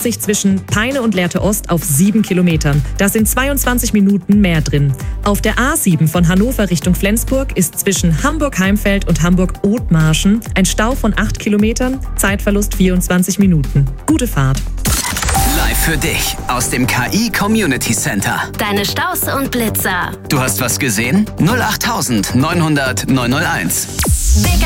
sich zwischen Peine und Lehrte Ost auf 7 Kilometern. Da sind 22 Minuten mehr drin. Auf der A7 von Hannover Richtung Flensburg ist zwischen Hamburg-Heimfeld und Hamburg-Othmarschen ein Stau von 8 Kilometern, Zeitverlust 24 Minuten. Gute Fahrt. Live für dich aus dem KI Community Center. Deine Staus und Blitzer. Du hast was gesehen? 08900 901.